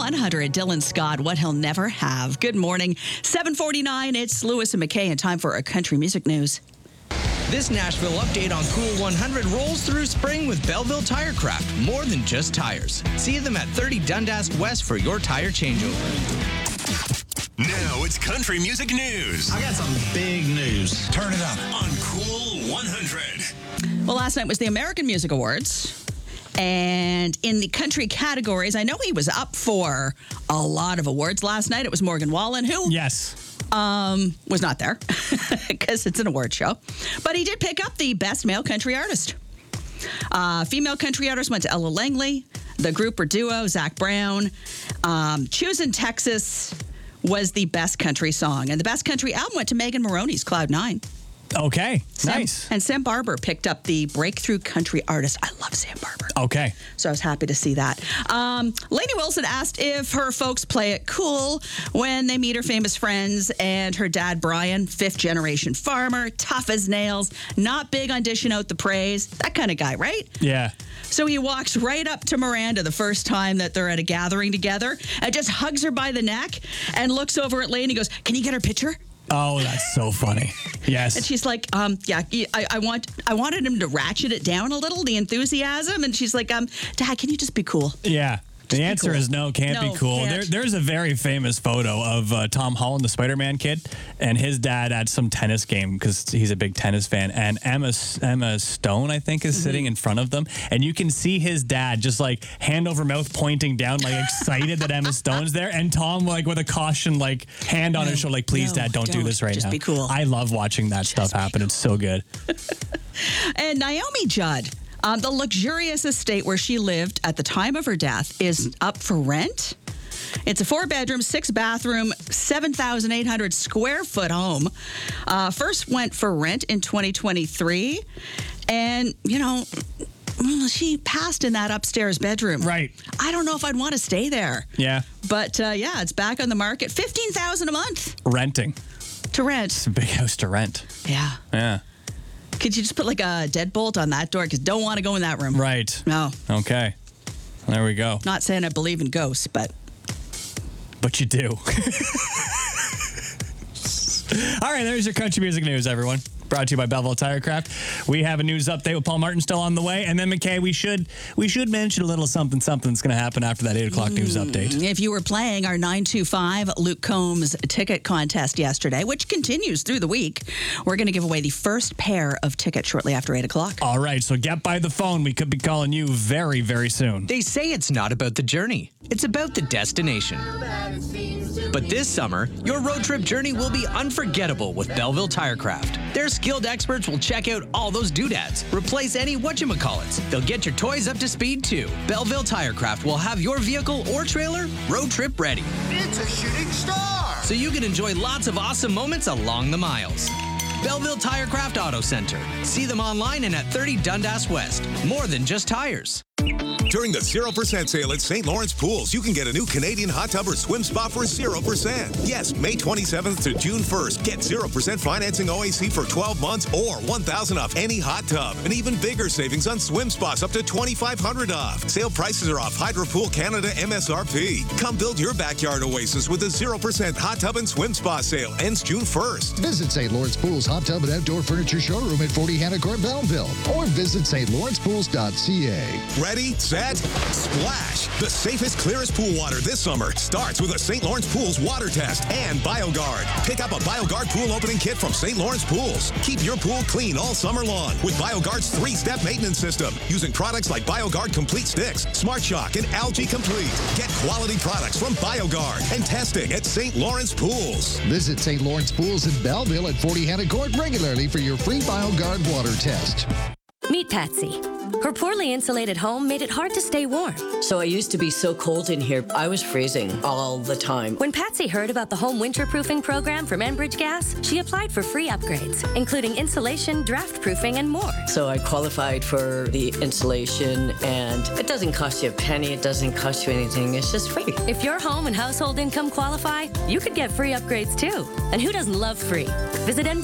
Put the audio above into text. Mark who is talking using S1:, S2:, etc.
S1: 100, Dylan Scott, What He'll Never Have. Good morning. 7:49, it's Lewis and McKay, and time for our country music news.
S2: This Nashville update on Cool 100 rolls through spring with Belleville Tirecraft. More than just tires. See them at 30 Dundas West for your tire changeover.
S3: Now it's country music news.
S4: I got some big news.
S3: Turn it up on Cool 100.
S1: Well, last night was the American Music Awards. And in the country categories, I know he was up for a lot of awards last night. It was Morgan Wallen, who was not there because it's an award show. But he did pick up the Best Male Country Artist. Female country artist went to Ella Langley. The group or duo, Zach Brown. Choosing Texas was the best country song. And the best country album went to Megan Moroney's Cloud 9.
S5: Okay, nice.
S1: And Sam Barber picked up the Breakthrough Country Artist. I love Sam Barber.
S5: Okay.
S1: So I was happy to see that. Lainey Wilson asked if her folks play it cool when they meet her famous friends, and her dad, Brian, fifth-generation farmer, tough as nails, not big on dishing out the praise. That kind of guy, right?
S5: Yeah.
S1: So he walks right up to Miranda the first time that they're at a gathering together and just hugs her by the neck and looks over at Lainey and goes, "Can you get her picture?"
S5: Oh, that's so funny. Yes.
S1: And she's like, I wanted him to ratchet it down a little, the enthusiasm. And she's like, Dad, can you just be cool?
S5: Yeah. The answer is no, can't be cool. There's a very famous photo of Tom Holland, the Spider-Man kid, and his dad at some tennis game because he's a big tennis fan. And Emma Stone, I think, is sitting in front of them. And you can see his dad just like hand over mouth pointing down, like excited that Emma Stone's there. And Tom like with a caution, like hand on his shoulder, like, please, Dad, don't do this right now.
S1: Just be cool.
S5: I love watching that stuff happen. It's so good.
S1: And Naomi Judd. The luxurious estate where she lived at the time of her death is up for rent. It's a 4-bedroom, 6-bathroom, 7,800 square foot home. First went for rent in 2023. And, she passed in that upstairs bedroom.
S5: Right.
S1: I don't know if I'd want to stay there.
S5: Yeah.
S1: But, it's back on the market. $15,000 a month.
S5: Renting.
S1: To rent.
S5: It's a big house to rent.
S1: Yeah.
S5: Yeah.
S1: Could you just put like a deadbolt on that door? Because don't want to go in that room.
S5: Right.
S1: No.
S5: Okay. There we go.
S1: Not saying I believe in ghosts, but
S5: you do. All right, there's your country music news, everyone. Brought to you by Belleville Tirecraft. We have a news update with Paul Martin still on the way. And then, McKay, we should mention a little something that's going to happen after that 8 o'clock news update.
S1: If you were playing our 925 Luke Combs ticket contest yesterday, which continues through the week, we're going to give away the first pair of tickets shortly after 8 o'clock.
S5: All right, so get by the phone. We could be calling you very, very soon.
S2: They say it's not about the journey. It's about the destination. But this summer, your road trip journey will be unforgettable with Belleville Tirecraft. Their skilled experts will check out all those doodads, replace any whatchamacallits. They'll get your toys up to speed too. Belleville Tirecraft will have your vehicle or trailer road trip ready.
S4: It's a shooting star.
S2: So you can enjoy lots of awesome moments along the miles. Belleville Tirecraft Auto Center. See them online and at 30 Dundas West. More than just tires.
S3: During the 0% sale at St. Lawrence Pools, you can get a new Canadian hot tub or swim spa for 0%. Yes, May 27th to June 1st. Get 0% financing OAC for 12 months or $1,000 off any hot tub. And even bigger savings on swim spas up to $2,500 off. Sale prices are off Hydro Pool Canada MSRP. Come build your backyard oasis with a 0% hot tub and swim spa sale. Ends June 1st.
S6: Visit St. Lawrence Pools Hot Tub and Outdoor Furniture Showroom at 40 Hannah Court, Belleville. Or visit stlawrencepools.ca.
S3: Ready, set, splash. The safest, clearest pool water this summer starts with a St. Lawrence Pools water test and BioGuard. Pick up a BioGuard pool opening kit from St. Lawrence Pools. Keep your pool clean all summer long with BioGuard's 3-step maintenance system using products like BioGuard Complete Sticks, Smart Shock, and Algae Complete. Get quality products from BioGuard and testing at St. Lawrence Pools.
S6: Visit St. Lawrence Pools in Belleville at 40 Hannah Court regularly for your free BioGuard water test.
S7: Meet Patsy. Her poorly insulated home made it hard to stay warm.
S8: So I used to be so cold in here, I was freezing all the time.
S7: When Patsy heard about the home winterproofing program from Enbridge Gas, she applied for free upgrades, including insulation, draft proofing, and more.
S8: So I qualified for the insulation, and it doesn't cost you a penny, it doesn't cost you anything, it's just free.
S7: If your home and household income qualify, you could get free upgrades too. And who doesn't love free? Visit